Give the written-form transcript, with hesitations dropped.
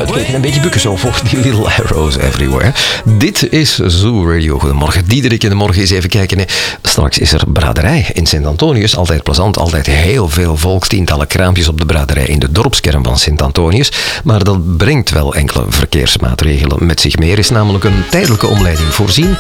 uitkijken, een beetje bukken zo voor die little arrows everywhere. Dit is Zoo Radio. Goedemorgen, Diederik in de morgen. Eens even kijken. Hè. Straks is er braderij in Sint-Antonius. Altijd plezant, altijd heel veel volk. Tientallen kraampjes op de braderij in de dorpskern van Sint-Antonius. Maar dat brengt wel enkele verkeersmaatregelen met zich mee. Er is namelijk een tijdelijke omleiding voorzien